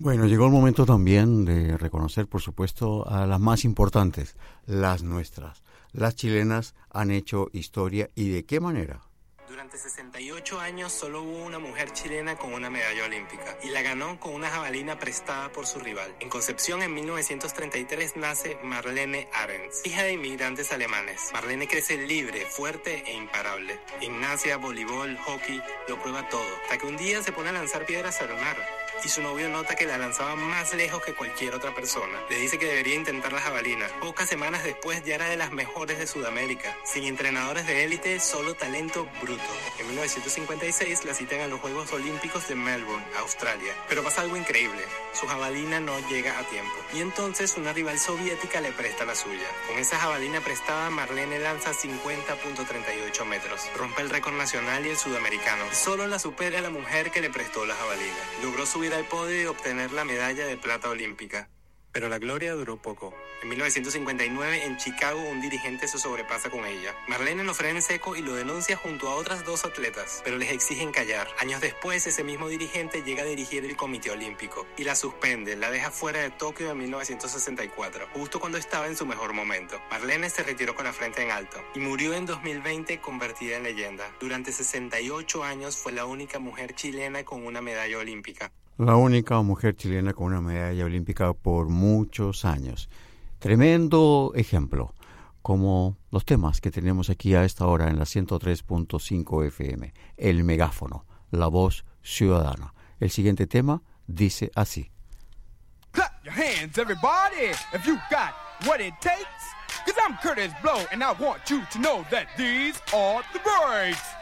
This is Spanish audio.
Bueno, llegó el momento también de reconocer, por supuesto, a las más importantes, las nuestras. Las chilenas han hecho historia, ¿y de qué manera? Durante 68 años solo hubo una mujer chilena con una medalla olímpica y la ganó con una jabalina prestada por su rival. En Concepción, en 1933, nace Marlene Arens, hija de inmigrantes alemanes. Marlene crece libre, fuerte e imparable. Gimnasia, voleibol, hockey, lo prueba todo, hasta que un día se pone a lanzar piedras al mar. Y su novio nota que la lanzaba más lejos que cualquier otra persona. Le dice que debería intentar la jabalina. Pocas semanas después ya era de las mejores de Sudamérica. Sin entrenadores de élite, solo talento bruto. En 1956 la citan a los Juegos Olímpicos de Melbourne, Australia. Pero pasa algo increíble. Su jabalina no llega a tiempo. Y entonces una rival soviética le presta la suya. Con esa jabalina prestada, Marlene lanza 50.38 metros. Rompe el récord nacional y el sudamericano. Solo la supera la mujer que le prestó la jabalina. Logró subir al podio y obtener la medalla de plata olímpica. Pero la gloria duró poco. En 1959, en Chicago, un dirigente se sobrepasa con ella. Marlene lo frena en seco y lo denuncia junto a otras dos atletas, pero les exigen callar. Años después, ese mismo dirigente llega a dirigir el Comité Olímpico y la suspende, la deja fuera de Tokio en 1964, justo cuando estaba en su mejor momento. Marlene se retiró con la frente en alto y murió en 2020 convertida en leyenda. Durante 68 años fue la única mujer chilena con una medalla olímpica. La única mujer chilena con una medalla olímpica por muchos años. Tremendo ejemplo, como los temas que tenemos aquí a esta hora en la 103.5 FM. El megáfono, la voz ciudadana. El siguiente tema dice así. Clap your hands, everybody, if you got what it takes. 'Cause I'm Curtis Blow, and I want you to know that these are the breaks.